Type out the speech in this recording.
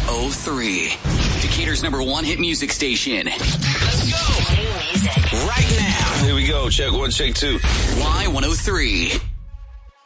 Y103. Decatur's #1 hit music station. Let's go. New music. Right now. Here we go. Check 1, check 2. Y103.